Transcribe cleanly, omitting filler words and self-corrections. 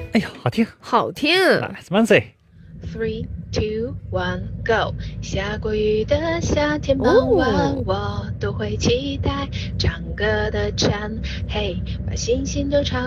哎呀，好听， 好听。 来，Swansea。 3, 2, 1, go！ 下过雨的夏天傍哦晚，我都会期待唱歌的蝉，嘿，把星星都唱